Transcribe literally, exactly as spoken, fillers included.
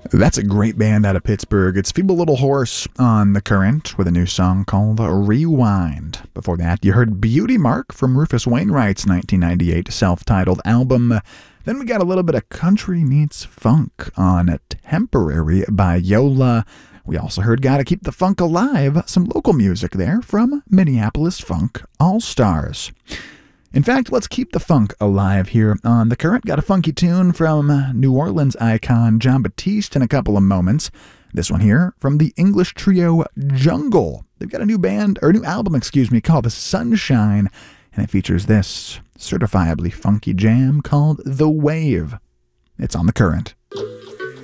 That's a great band out of Pittsburgh. It's Feeble Little Horse on The Current with a new song called Rewind. Before that, you heard Beauty Mark from Rufus Wainwright's nineteen ninety-eight self-titled album. Then we got a little bit of country meets funk on Temporary by Yola. We also heard Gotta Keep the Funk Alive, some local music there from Minneapolis Funk All-Stars. In fact, let's keep the funk alive here on The Current. Got a funky tune from New Orleans icon Jon Batiste in a couple of moments. This one here from the English trio Jungle. They've got a new band, or a new album, excuse me, called The Sunshine, and it features this certifiably funky jam called The Wave. It's on The Current.